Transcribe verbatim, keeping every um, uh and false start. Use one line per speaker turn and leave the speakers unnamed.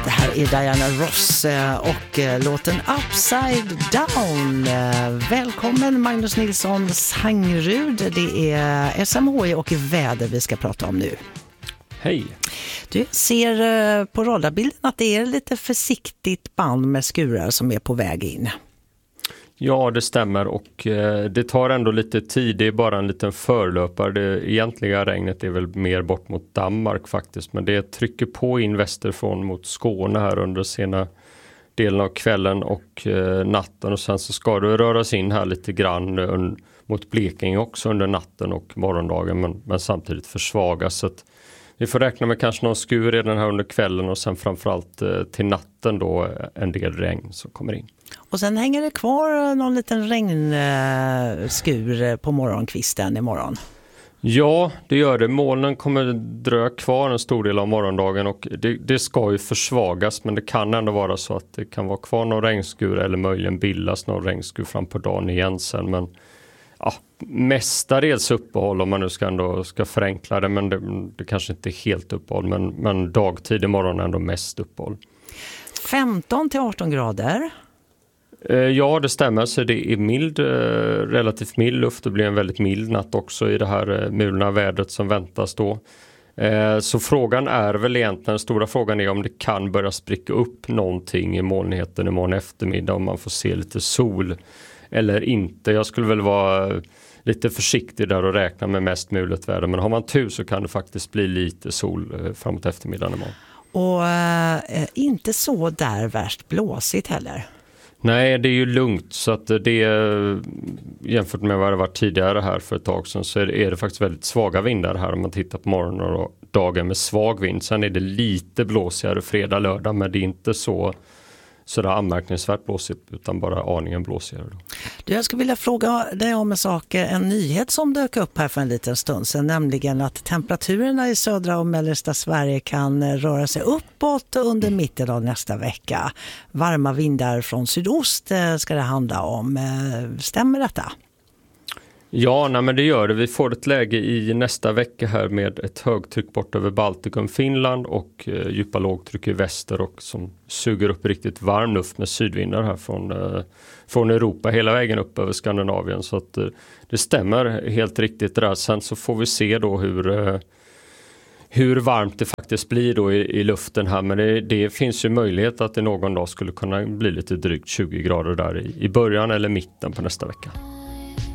Det här är Diana Ross och låten Upside Down. Välkommen Magnus Nilsson Sangrud. Det är S M H I och väder vi ska prata om nu.
Hej.
Du ser på radarbilden att det är lite försiktigt band med skurar som är på väg in.
Ja, det stämmer och eh, det tar ändå lite tid. Det är bara en liten förlöpare. Det egentliga regnet är väl mer bort mot Danmark faktiskt. Men det trycker på in västerifrån mot Skåne här under sena delen av kvällen och eh, natten. Och sen så ska det röra sig in här lite grann un, mot Blekinge också under natten och morgondagen. Men, men samtidigt försvagas. Så att vi får räkna med kanske någon skur redan här under kvällen och sen framförallt eh, till natten då en del regn som kommer in.
Och sen hänger det kvar någon liten regnskur på morgonkvisten imorgon.
Ja, det gör det. Molnen kommer dröja kvar en stor del av morgondagen och det, det ska ju försvagas, men det kan ändå vara så att det kan vara kvar någon regnskur eller möjligen bildas någon regnskur fram på dagen igen sen. Men ja, mestadels uppehåll om man nu ska, ändå, ska förenkla det, men det, det kanske inte är helt uppehåll, men, men dagtid imorgon är ändå mest uppehåll.
femton till arton grader.
Ja, det stämmer. Så det är mild, relativt mild luft. Det blir en väldigt mild natt också i det här mulna vädret som väntas då. Så frågan är väl egentligen, den stora frågan är om det kan börja spricka upp någonting i molnigheten imorgon eftermiddag, om man får se lite sol eller inte. Jag skulle väl vara lite försiktig där och räkna med mest mulet väder, men har man tur så kan det faktiskt bli lite sol framåt eftermiddagen imorgon.
Och äh, inte så där värst blåsigt heller.
Nej, det är ju lugnt, så att det är, jämfört med vad det var tidigare här för ett tag sedan, så är det, är det faktiskt väldigt svaga vindar här om man tittar på morgonen och dagen med svag vind. Sen är det lite blåsigare fredag, lördag, men det är inte så sådär anmärkningsvärt blåsigt utan bara aningen blåsigare då.
Du, jag skulle vilja fråga dig om en sak, en nyhet som dök upp här för en liten stund sedan, nämligen att temperaturerna i södra och mellersta Sverige kan röra sig uppåt under mitten av nästa vecka. Varma vindar från sydost ska det handla om. Stämmer detta?
Ja, nej, men det gör det. Vi får ett läge i nästa vecka här med ett högtryck bort över Baltikum, Finland och eh, djupa lågtryck i väster och som suger upp riktigt varm luft med sydvindar här från, eh, från Europa hela vägen upp över Skandinavien. Så att eh, det stämmer helt riktigt där. Sen så får vi se då hur, eh, hur varmt det faktiskt blir då i, i luften här. Men det, det finns ju möjlighet att det någon dag skulle kunna bli lite drygt tjugo grader där i, i början eller mitten på nästa vecka.